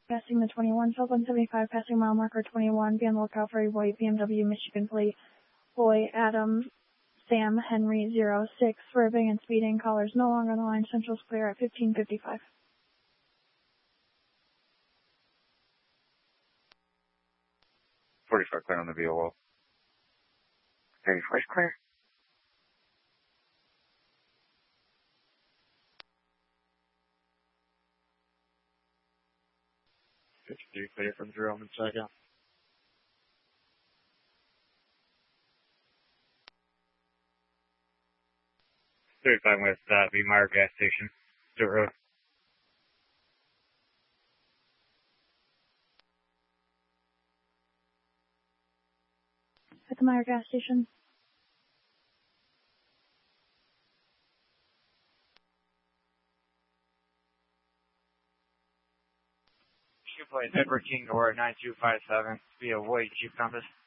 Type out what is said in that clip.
Passing the 21, South 175, passing mile marker 21, be on the lookout for a white BMW Michigan plate. Boy, Adam, Sam, Henry, 06, swerving and speeding, callers no longer on the line, central's clear at 1555. 44 clear on the VOL. 34 is clear. 53 clear from Jerome and Saigon. 35 with V-Meyer gas station, Stewart Road. At the Meyer gas station. Plate Edward King to 9257 via white Jeep Compass.